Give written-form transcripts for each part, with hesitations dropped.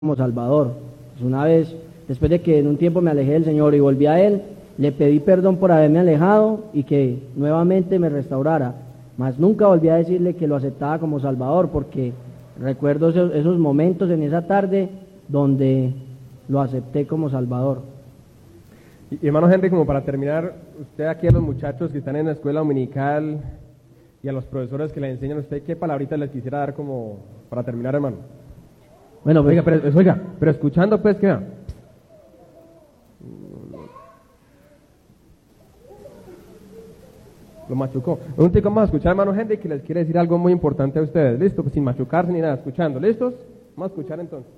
como Salvador. Pues una vez, después de que en un tiempo me alejé del Señor y volví a Él, le pedí perdón por haberme alejado y que nuevamente me restaurara. Mas nunca volví a decirle que lo aceptaba como Salvador, porque recuerdo esos momentos en esa tarde donde lo acepté como Salvador. Y hermano Henry, como para terminar, usted aquí a los muchachos que están en la escuela dominical y a los profesores que le enseñan a usted, ¿qué palabritas les quisiera dar como para terminar, hermano? Bueno, pues, pero escuchando pues, ¿qué va? Lo machucó. Un tico, vamos a escuchar, hermano Henry, que les quiere decir algo muy importante a ustedes. ¿Listo? Pues sin machucarse ni nada, escuchando. ¿Listos? Vamos a escuchar entonces.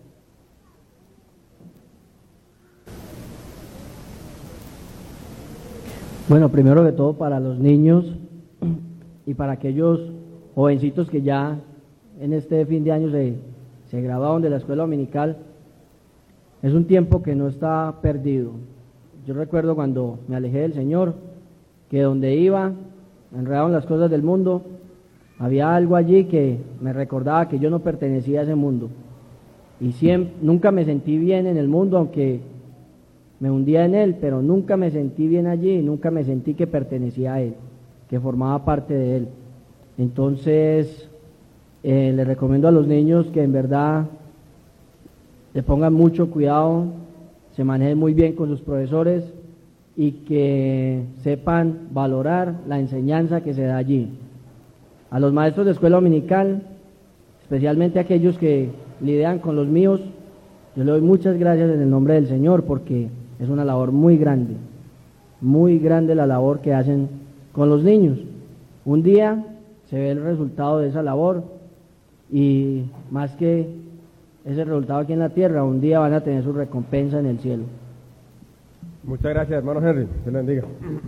Bueno, primero que todo para los niños y para aquellos jovencitos que ya en este fin de año se graduaron de la escuela dominical, es un tiempo que no está perdido. Yo recuerdo cuando me alejé del Señor, que donde iba, enredado en las cosas del mundo, había algo allí que me recordaba que yo no pertenecía a ese mundo. Y nunca me sentí bien en el mundo, aunque me hundía en él, pero nunca me sentí bien allí y nunca me sentí que pertenecía a él, que formaba parte de él. Entonces, le recomiendo a los niños que en verdad le pongan mucho cuidado, se manejen muy bien con sus profesores y que sepan valorar la enseñanza que se da allí. A los maestros de escuela dominical, especialmente aquellos que lidian con los míos, yo le doy muchas gracias en el nombre del Señor, porque es una labor muy grande la labor que hacen con los niños. Un día se ve el resultado de esa labor y más que ese resultado aquí en la tierra, un día van a tener su recompensa en el cielo. Muchas gracias, hermano Henry. Dios le bendiga.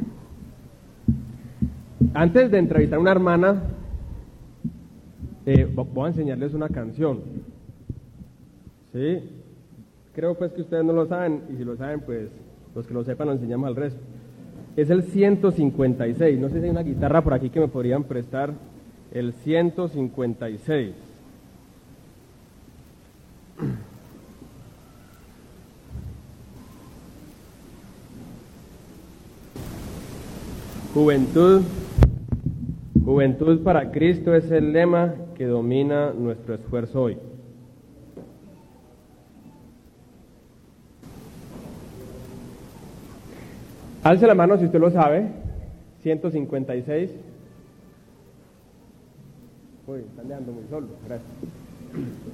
Antes de entrevistar a una hermana, voy a enseñarles una canción. ¿Sí? Creo pues que ustedes no lo saben, y si lo saben, pues los que lo sepan lo enseñamos al resto. Es el 156, no sé si hay una guitarra por aquí que me podrían prestar. El 156. Juventud para Cristo es el lema que domina nuestro esfuerzo hoy. Alce la mano si usted lo sabe. 156. Uy, están dejando muy solo. Gracias.